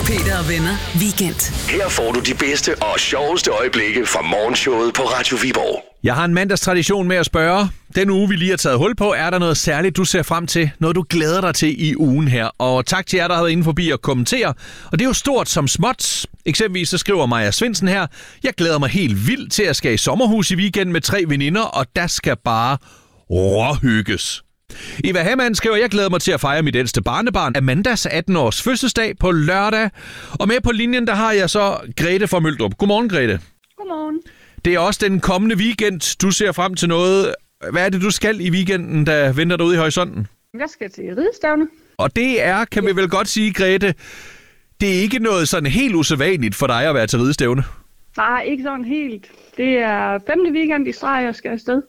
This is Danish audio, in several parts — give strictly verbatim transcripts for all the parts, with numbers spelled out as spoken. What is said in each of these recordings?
Peter og Venner Weekend. Her får du de bedste og sjoveste øjeblikke fra morgenshowet på Radio Viborg. Jeg har en mandagstradition med at spørge. Den uge, vi lige har taget hul på, er der noget særligt, du ser frem til? Noget, du glæder dig til i ugen her? Og tak til jer, der har været inde forbi og kommentere. Og det er jo stort som småt. Eksempelvis så skriver Maja Svendsen her: Jeg glæder mig helt vildt til at skal i sommerhus i weekend med tre veninder, og der skal bare råhygges. Eva Hammann skriver: Jeg glæder mig til at fejre mit ældste barnebarn Amandas atten-års fødselsdag på lørdag. Og med på linjen, der har jeg så Grete fra Møldrup. Godmorgen, Grete. Godmorgen. Det er også den kommende weekend. Du ser frem til noget. Hvad er det, du skal i weekenden, der venter dig ude i horisonten? Jeg skal til ridestævne. Og det er, kan vi vel godt sige, Grete, det er ikke noget sådan helt usædvanligt for dig at være til ridestævne? Nej, ikke sådan helt. Det er femte weekend i streg, jeg skal afsted.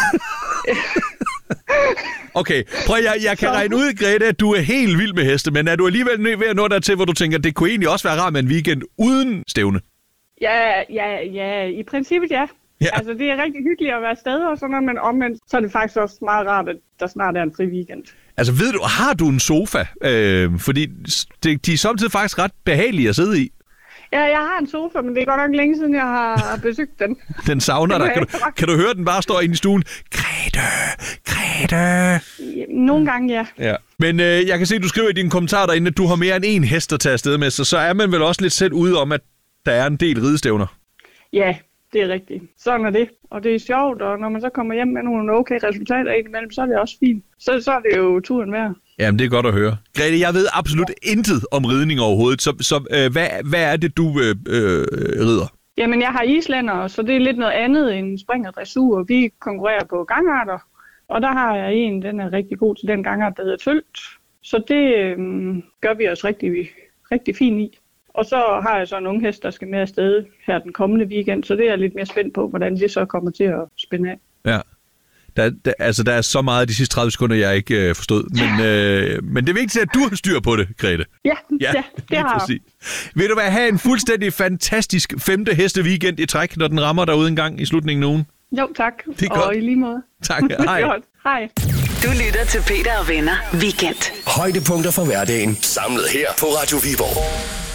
Okay, prøv jeg, jeg kan så regne ud, Grete, at du er helt vild med heste, men er du alligevel ved at nå dertil, hvor du tænker, det kunne egentlig også være rart med en weekend uden stævne? Ja, ja, ja, i princippet ja. Ja. Altså, det er rigtig hyggeligt at være afsted og sådan noget, men omvendt, så er det faktisk også meget rart, at der snart er en fri weekend. Altså, ved du, har du en sofa? Øh, fordi det, de er samtidig faktisk ret behagelige at sidde i. Ja, jeg har en sofa, men det er godt nok længe siden, jeg har besøgt den. Den savner dig. Kan du, kan du høre, den bare står inde i stuen? Grete, Grete. Ja, nogle gange, ja. ja. Men øh, jeg kan se, at du skriver i dine kommentarer derinde, at du har mere end én hest at tage afsted med, så, så er man vel også lidt selv ude om, at der er en del ridestævner. Ja, det er rigtigt. Sådan er det. Og det er sjovt, og når man så kommer hjem med nogle okay resultater indimellem, så er det også fint. Så, så er det jo turen værd. Jamen, det er godt at høre. Grete, jeg ved absolut ja. intet om ridning overhovedet, så, så øh, hvad, hvad er det, du øh, øh, rider? Jamen, jeg har islænder, så det er lidt noget andet end spring og dressur. Vi konkurrerer på gangarter, og der har jeg en, den er rigtig god til den gangart, der hedder tølt. Så det øh, gør vi os rigtig, rigtig fint i. Og så har jeg så en ung hest, der skal med afsted her den kommende weekend, så det er jeg lidt mere spændt på, hvordan det så kommer til at spænde af. Ja. Der, der, altså, der er så meget af de sidste tredive sekunder, jeg ikke øh, forstod. Men, øh, men det er vigtigt, at du har styr på det, Grete. Ja, ja, ja det har jeg. Vil du være have en fuldstændig fantastisk femte heste weekend i træk, når den rammer derude en gang i slutningen af ugen? Jo, tak. Det er godt. Og i lige måde. Tak. Hej. Hej. Du lytter til Peter og Venner Weekend. Højdepunkter fra hverdagen samlet her på Radio Viborg.